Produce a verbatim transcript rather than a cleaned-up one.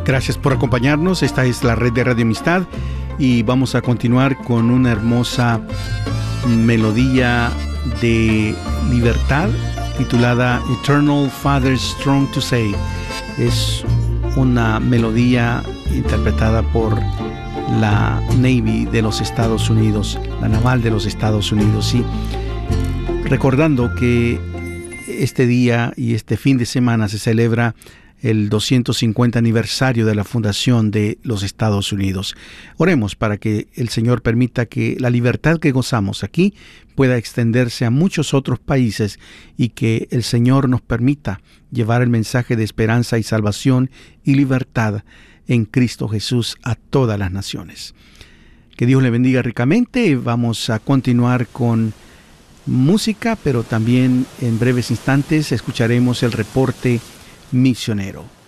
Gracias por acompañarnos. Esta es la red de Radio Amistad y vamos a continuar con una hermosa melodía de libertad titulada Eternal Father Strong to Save. Es una melodía interpretada por la Navy de los Estados Unidos, la naval de los Estados Unidos. Y recordando que este día y este fin de semana se celebra el doscientos cincuenta aniversario de la fundación de los Estados Unidos. Oremos para que el Señor permita que la libertad que gozamos aquí pueda extenderse a muchos otros países y que el Señor nos permita llevar el mensaje de esperanza y salvación y libertad en Cristo Jesús a todas las naciones. Que Dios le bendiga ricamente. Vamos a continuar con música, pero también en breves instantes escucharemos el reporte misionero.